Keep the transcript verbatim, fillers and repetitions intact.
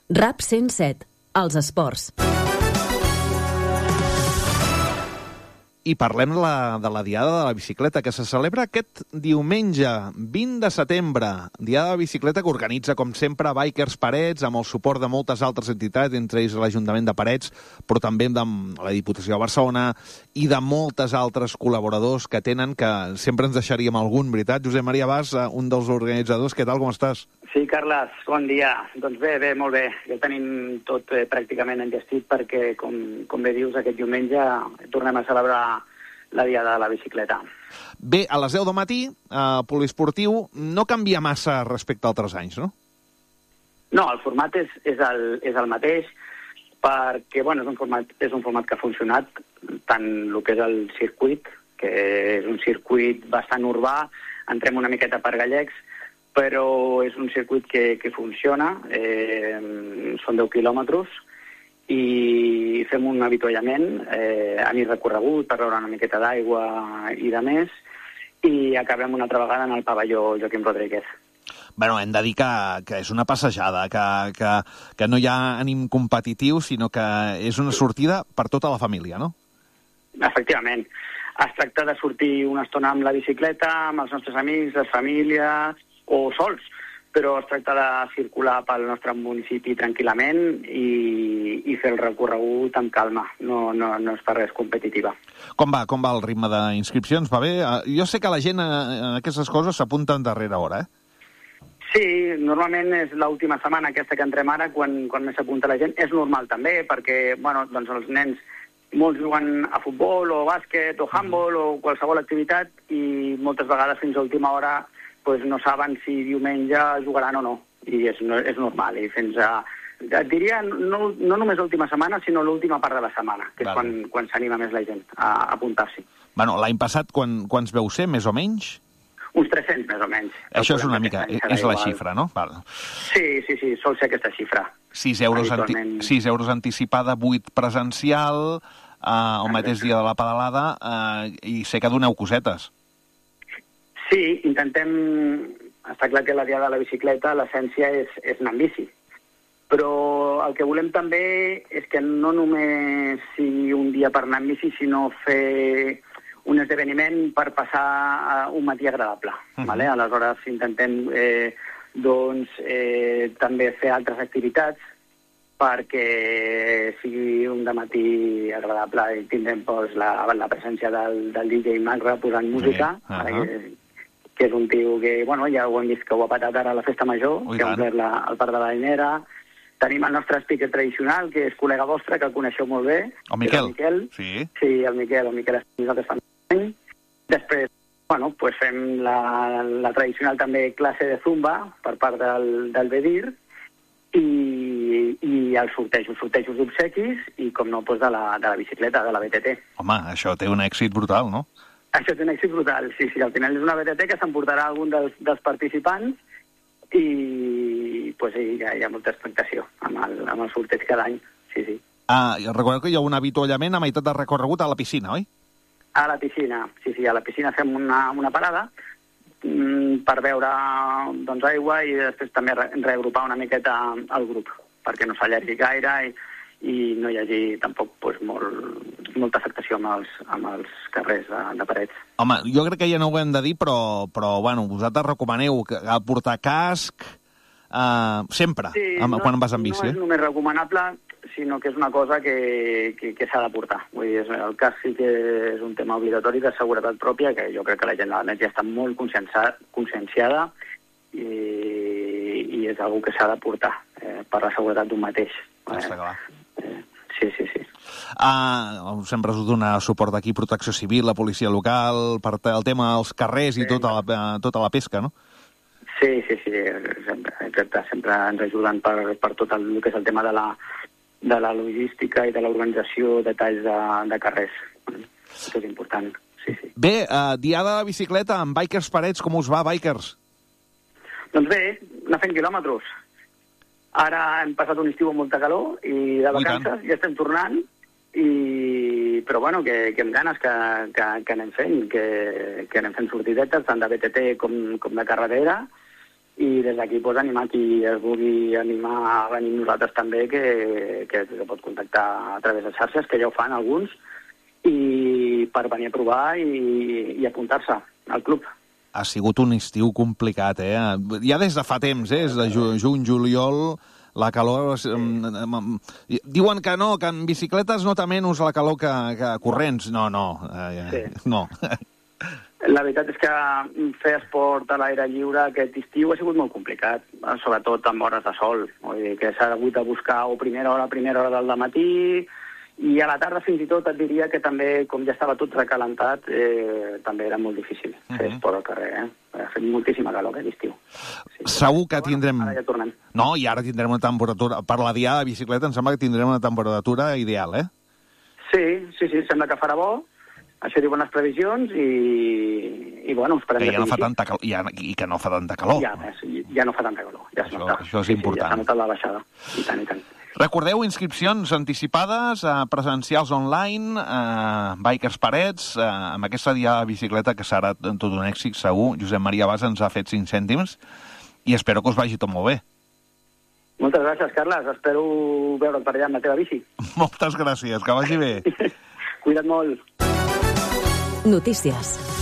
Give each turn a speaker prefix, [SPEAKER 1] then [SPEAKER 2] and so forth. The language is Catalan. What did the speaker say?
[SPEAKER 1] RAP cent set, els esports.
[SPEAKER 2] I parlem la, de la Diada de la Bicicleta, que se celebra aquest diumenge, vint de setembre. Diada de la Bicicleta que organitza, com sempre, Bikers Parets, amb el suport de moltes altres entitats, entre ells l'Ajuntament de Parets, però també de la Diputació de Barcelona i de moltes altres col·laboradors que tenen, que sempre ens deixaríem algun, veritat? Josep Maria Bas, un dels organitzadors, què tal, com estàs?
[SPEAKER 3] Sí, Carles, bon dia. Doncs bé, bé, molt bé. Ja tenim tot eh, pràcticament enllestit perquè, com, com bé dius, aquest diumenge tornem a celebrar la Diada de la Bicicleta.
[SPEAKER 2] Bé, a les deu del matí, eh, poliesportiu, no canvia massa respecte a altres anys, no?
[SPEAKER 3] No, el format és, és, el, és el mateix perquè, bueno, és un, format, és un format que ha funcionat tant el que és el circuit, que és un circuit bastant urbà, entrem una miqueta per gallecs, però és un circuit que, que funciona, eh, són deu quilòmetres, i fem un avituallament eh, a mig recorregut per veure una miqueta d'aigua i de més, i acabem una altra vegada en el pavelló Joaquim Rodríguez.
[SPEAKER 2] Bueno, hem de dir que, que és una passejada, que, que, que no hi ha ànim competitiu, sinó que és una sortida per tota la família, no?
[SPEAKER 3] Efectivament. Es tracta de sortir una estona amb la bicicleta, amb els nostres amics, les famílies, o sols, però es tracta de circular pel nostre municipi tranquil·lament i, i fer el recorregut amb calma, no, no, no és per res competitiva.
[SPEAKER 2] Com va, com va el ritme d'inscripcions? Va bé? Jo sé que la gent a aquestes coses s'apunta en darrera hora, eh?
[SPEAKER 3] Sí, normalment és l'última setmana aquesta que entrem ara, quan, quan més s'apunta la gent. És normal també, perquè bueno, doncs els nens molts juguen a futbol o bàsquet o handball o qualsevol activitat i moltes vegades fins a última hora pues no saben si diumenge jugaran o no, i és, és normal, i fins a, et diria, no, no només l'última setmana, sinó l'última part de la setmana, que és vale. quan, quan s'anima més la gent a, a apuntar-s'hi.
[SPEAKER 2] Bueno, l'any passat, quan, quants veu ser, més o menys?
[SPEAKER 3] Uns tres-cents, més o menys.
[SPEAKER 2] Això és una mica, és la xifra, no? Val.
[SPEAKER 3] Sí, sí, sí, sol ser aquesta xifra.
[SPEAKER 2] sis euros, anti, sis euros anticipada, vuit presencial, eh, el mateix dia de la pedalada, eh, i sé que doneu cosetes.
[SPEAKER 3] Sí, intentem... Està clar que la Diada de la Bicicleta, l'essència és, és anar en bici. Però el que volem també és que no només sigui un dia per anar en bici, sinó fer un esdeveniment per passar un matí agradable. Uh-huh. Vale? Aleshores intentem eh, doncs, eh, també fer altres activitats perquè sigui un dematí agradable i tindrem doncs, la, la presència del, del D J Magra posant música, sí. uh-huh. eh, que és un tio que, bueno, ja ho hem vist que ho ha patat ara a la Festa Major, oh, que ha omplert el Parc de la Llanera. Tenim el nostre speaker tradicional, que és col·lega vostre, que el coneixeu molt bé.
[SPEAKER 2] El Miquel.
[SPEAKER 3] El Miquel.
[SPEAKER 2] Sí.
[SPEAKER 3] Sí, el Miquel. El Miquel nosaltres fan any. Després, bueno, pues fem la, la tradicional també classe de zumba per part del, del Bedir i, i els sortejos, sortejos d'obsequis i, com no, pues de, la, de la bicicleta, de la B T T.
[SPEAKER 2] Home, això té un èxit brutal, no?
[SPEAKER 3] Això té un èxit brutal, sí, sí. Al final és una B T T que s'emportarà algun dels, dels participants i pues, sí, hi, ha, hi ha molta expectació amb el, amb el sorteig cada any, sí, sí.
[SPEAKER 2] Ah, recordeu que hi ha un avituallament a meitat de recorregut a la piscina, oi?
[SPEAKER 3] A la piscina, sí, sí, a la piscina fem una, una parada mm, per veure doncs, aigua i després també re reagrupar una miqueta el grup, perquè no s'allargui gaire i, i no hi hagi tampoc pues, molt, molta afectació amb els, amb els carrers de, de Parets.
[SPEAKER 2] Home, jo crec que ja no ho hem de dir, però, però bueno, vosaltres recomaneu que, a portar casc eh, sempre,
[SPEAKER 3] sí,
[SPEAKER 2] amb,
[SPEAKER 3] no,
[SPEAKER 2] quan vas amb bici.
[SPEAKER 3] No és només recomanable, sinó que és una cosa que, que, que s'ha de portar. Vull dir, el casc sí que és un tema obligatori de seguretat pròpia, que jo crec que la gent ja està molt conscienciada i, i és una que s'ha de portar eh, per la seguretat d'un mateix.
[SPEAKER 2] Està clar.
[SPEAKER 3] Eh, sí, sí, sí.
[SPEAKER 2] Uh, sempre us dona suport aquí Protecció Civil, la policia local, per el tema dels carrers i sí. tota, la, tota la pesca, no?
[SPEAKER 3] Sí, sí, sí, sempre, exacte, sempre ens ajuden per, per tot el, el que és el tema de la, de la logística i de l'organització de talls de, de carrers. Això és important, sí, sí.
[SPEAKER 2] Bé, uh, Diada de Bicicleta amb Bikers Parets, com us va, Bikers?
[SPEAKER 3] Doncs bé, anar fent quilòmetres. Ara hem passat un estiu amb molta calor i de vacances, ja estem tornant, i... però bueno, que, que amb ganes que, que, que anem fent, que, que anem fent sortidetes, tant de B T T com, com de carretera, i des d'aquí pues, animar qui es vulgui animar a venir amb nosaltres també, que, que, que pot contactar a través de xarxes, que ja ho fan alguns, i per venir a provar i, i apuntar-se al club.
[SPEAKER 2] Ha sigut un estiu complicat, eh? Ja des de fa temps, eh? Des de juny, juliol, la calor... Sí. Diuen que no, que en bicicletes nota menys la calor que, que corrents. No, no. Eh, sí. No.
[SPEAKER 3] La veritat és que fer esport a l'aire lliure aquest estiu ha sigut molt complicat, sobretot amb hores de sol. Vull dir que s'ha hagut de buscar o primera hora, primera hora del dematí, i a la tarda fins i tot et diria que també, com ja estava tot recalentat, eh, també era molt difícil fer uh-huh. esport al carrer. Eh? Ha fet moltíssima calor aquest estiu. Sí.
[SPEAKER 2] Segur que
[SPEAKER 3] Però,
[SPEAKER 2] tindrem...
[SPEAKER 3] Bueno, ara ja tornem.
[SPEAKER 2] No, i ara tindrem una temperatura... Per la diada de bicicleta em sembla que tindrem una temperatura ideal, eh?
[SPEAKER 3] Sí, sí, sí, sembla que farà bo. Això diuen les previsions i, i bueno, esperem
[SPEAKER 2] que ja no fa tanta calor, ja, i que no fa tanta calor.
[SPEAKER 3] Ja, ja no fa tanta calor, ja es
[SPEAKER 2] això,
[SPEAKER 3] nota.
[SPEAKER 2] Això és
[SPEAKER 3] sí,
[SPEAKER 2] important.
[SPEAKER 3] Sí, ja s'ha notat la baixada, i tant, i tant.
[SPEAKER 2] Recordeu, inscripcions anticipades, eh, presencials online, eh, Bikers Parets, eh, amb aquesta diada de bicicleta que serà tot un èxit segur. Josep Maria Bas ens ha fet cinc cèntims i espero que us vagi tot molt bé.
[SPEAKER 3] Moltes gràcies, Carles. Espero veure't per allà amb la teva bici.
[SPEAKER 2] Moltes gràcies, que vagi bé.
[SPEAKER 3] Cuida't molt.
[SPEAKER 1] Notícies.